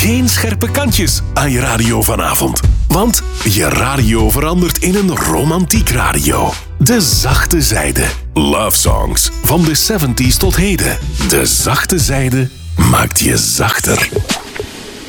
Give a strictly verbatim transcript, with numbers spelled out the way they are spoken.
geen scherpe kantjes aan je radio vanavond. Want je radio verandert in een romantiek radio. De zachte zijde. Love songs van de zeventig's tot heden. De zachte zijde maakt je zachter.